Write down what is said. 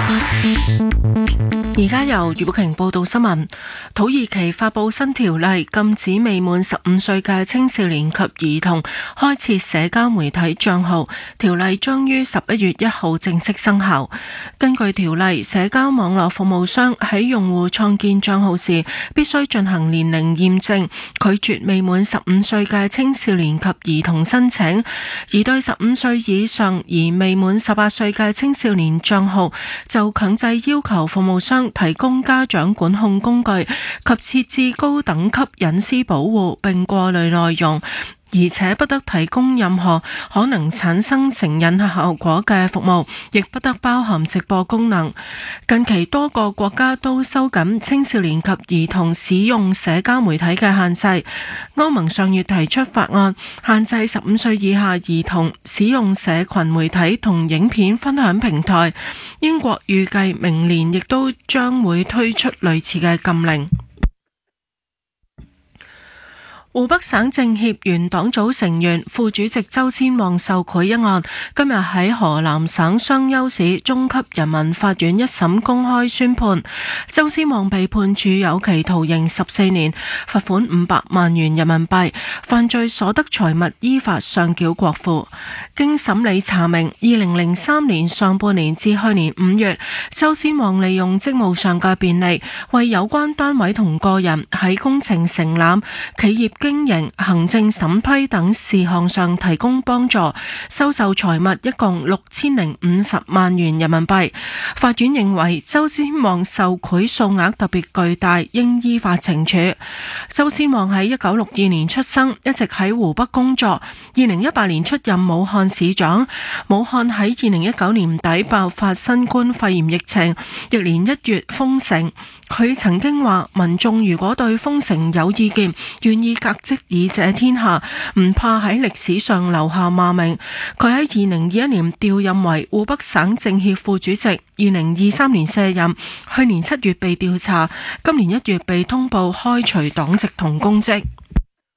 而家由余寶瓊報道新聞。土耳其發布新條例，禁止未滿15歲嘅青少年及兒童開設社交媒體賬號。條例將於11月1號正式生效。根據條例，社交網絡服務商喺用戶創建賬號時，必須進行年齡驗證，拒絕未滿15歲嘅青少年及兒童申請。而對15歲以上而未滿18歲嘅青少年賬號，就強制要求服務商提供家長管控工具及設置高等級隱私保護，並過濾內容，而且不得提供任何可能產生成癮效果嘅服務，亦不得包含直播功能。近期多個國家都收緊青少年及兒童使用社交媒體嘅限制。歐盟上月提出法案，限制15歲以下兒童使用社群媒體同影片分享平台。英國預計明年亦都將會推出類似嘅禁令。湖北省政協原黨組成員、副主席周先旺受賄一案，今日喺河南省商丘市中級人民法院一審公開宣判，周先旺被判處有期徒刑14年，罰款500萬元人民幣，犯罪所得財物依法上繳國庫。經審理查明，2003年上半年至去年5月，周先旺利用職務上嘅便利，為有關單位同個人喺工程承攬、企業經營、行政審批等事項上提供幫助，收受財物一共6050萬元人民幣。法院認為周先旺受賄數額特別巨大，應依法懲處。周先旺喺1962年出生，一直喺湖北工作。2018年出任武漢市長。武漢喺2019年底爆發新冠肺炎疫情，翌年1月封城。佢曾經話：民眾如果對封城有意見，願意革職以謝天下，唔怕喺歷史上留下罵名。佢喺2021年調任為湖北省政協副主席，2023年卸任，去年7月被調查，今年1月被通報開除黨籍同公職。